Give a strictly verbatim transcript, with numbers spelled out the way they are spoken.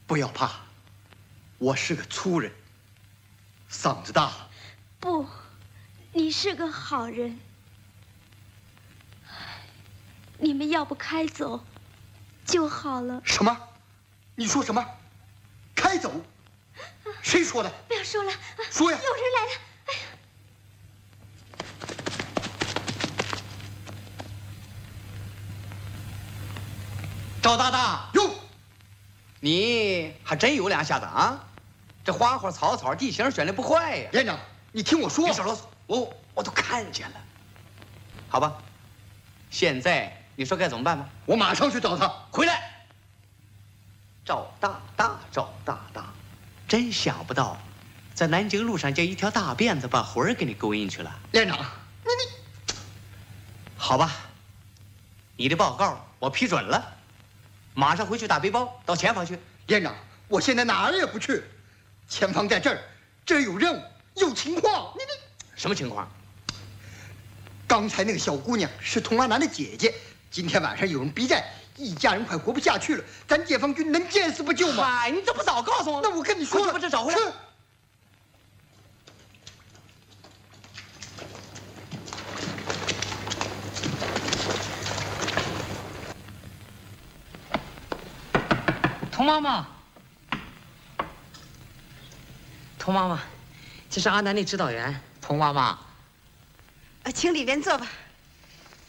不要怕，我是个粗人，嗓子大。 不，你是个好人。你们要不开走就好了。 什么？你说什么？开走？谁说的？ 不要说了， 说呀！ 有人来了。哎呀！ 赵大大， 哟， 你还真有两下子啊！这花花草草地形选的不坏呀。 连长，你听我说， 别少啰嗦，我我都看见了。好吧，现在你说该怎么办吧？ 我马上去找他。 回来。赵大大，赵大大，真想不到，在南京路上见一条大辫子把魂儿给你勾引去了。 连长，你你， 好吧，你的报告我批准了，马上回去打背包到前方去。 连长，我现在哪儿也不去，前方在这儿，这儿有任务，有情况。你你什么情况？ 刚才那个小姑娘是童阿南的姐姐，今天晚上有人逼债，一家人快活不下去了，咱解放军能见死不救吗？ 嗨，你怎么不早告诉我？ 那我跟你说了， 把这找回来。 是。 童妈妈，童妈妈，这是阿南的指导员。童妈妈， 呃，请里边坐吧。